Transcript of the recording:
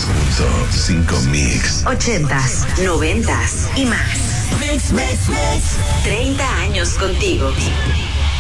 105 Mix. 80s, 90s y más. 30 años contigo.